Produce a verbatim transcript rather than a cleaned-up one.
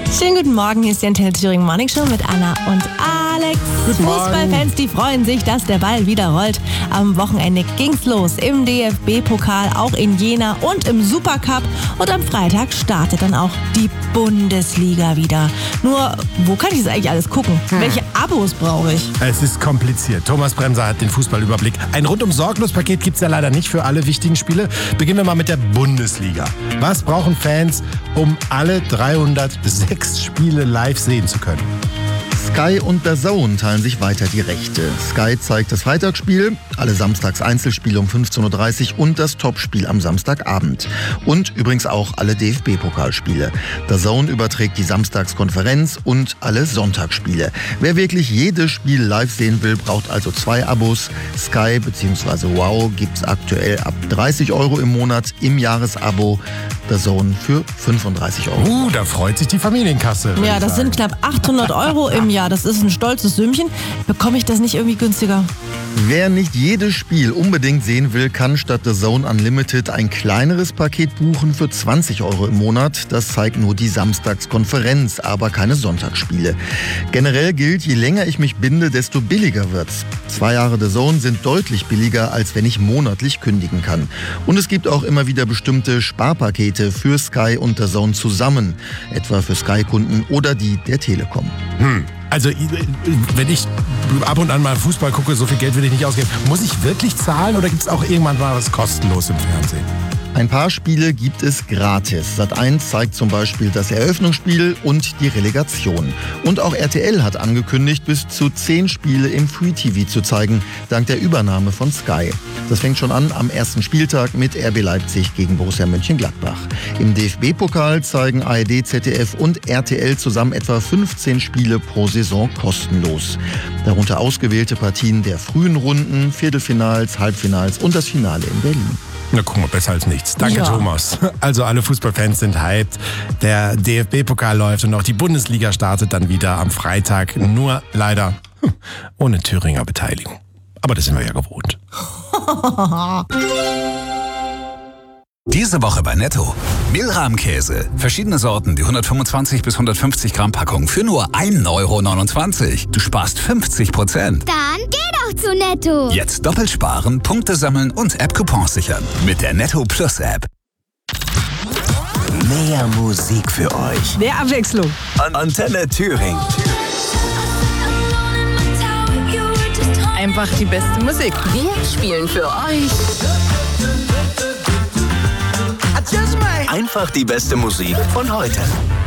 Schönen guten Morgen, hier ist die Antenne Thüringen Morning Show mit Anna und Alex. Guten Morgen. Fußballfans, die freuen sich, dass der Ball wieder rollt. Am Wochenende ging's los im D F B-Pokal, auch in Jena und im Supercup. Und am Freitag startet dann auch die Bundesliga wieder. Nur, wo kann ich das eigentlich alles gucken? Hm. Welche Abos brauche ich? Es ist kompliziert. Thomas Bremser hat den Fußballüberblick. Ein rundum sorglos Paket gibt's ja leider nicht für alle wichtigen Spiele. Beginnen wir mal mit der Bundesliga. Was brauchen Fans, um alle dreihundertsechs Spiele live sehen zu können? Sky und D A Z N teilen sich weiter die Rechte. Sky zeigt das Freitagsspiel, alle Samstags Einzelspiele um fünfzehn Uhr dreißig und das Topspiel am Samstagabend. Und übrigens auch alle D F B-Pokalspiele. D A Z N überträgt die Samstagskonferenz und alle Sonntagsspiele. Wer wirklich jedes Spiel live sehen will, braucht also zwei Abos. Sky bzw. Wow gibt's aktuell ab dreißig Euro im Monat im Jahresabo. D A Z N für fünfunddreißig Euro. Uh, da freut sich die Familienkasse. Ja, das sind knapp achthundert Euro im Jahr. Das ist ein stolzes Sümmchen. Bekomme ich das nicht irgendwie günstiger? Wer nicht jedes Spiel unbedingt sehen will, kann statt D A Z N Unlimited ein kleineres Paket buchen für zwanzig Euro im Monat. Das zeigt nur die Samstagskonferenz, aber keine Sonntagsspiele. Generell gilt, je länger ich mich binde, desto billiger wird's. Zwei Jahre D A Z N sind deutlich billiger, als wenn ich monatlich kündigen kann. Und es gibt auch immer wieder bestimmte Sparpakete für Sky und D A Z N zusammen. Etwa für Sky-Kunden oder die der Telekom. Hm. Also, wenn ich ab und an mal Fußball gucke, so viel Geld will ich nicht ausgeben. Muss ich wirklich zahlen oder gibt es auch irgendwann mal was kostenlos im Fernsehen? Ein paar Spiele gibt es gratis. Sat eins zeigt zum Beispiel das Eröffnungsspiel und die Relegation. Und auch R T L hat angekündigt, bis zu zehn Spiele im Free T V zu zeigen, dank der Übernahme von Sky. Das fängt schon an am ersten Spieltag mit R B Leipzig gegen Borussia Mönchengladbach. Im D F B-Pokal zeigen A R D, Z D F und R T L zusammen etwa fünfzehn Spiele pro Saison kostenlos. Darunter ausgewählte Partien der frühen Runden, Viertelfinals, Halbfinals und das Finale in Berlin. Na, guck mal, besser als nichts. Danke, ja. Thomas. Also alle Fußballfans sind hyped. Der D F B-Pokal läuft und auch die Bundesliga startet dann wieder am Freitag. Nur leider hm, ohne Thüringer Beteiligung. Aber das sind wir ja gewohnt. Diese Woche bei Netto. Milrahmkäse. Verschiedene Sorten, die hundertfünfundzwanzig bis hundertfünfzig Gramm Packung für nur ein Euro neunundzwanzig. Du sparst fünfzig Prozent. Dann geh doch zu Netto. Jetzt doppelt sparen, Punkte sammeln und App-Coupons sichern. Mit der Netto Plus App. Mehr Musik für euch. Mehr Abwechslung. An Antenne Thüringen. Einfach die beste Musik. Wir spielen für euch Einfach die beste Musik von heute.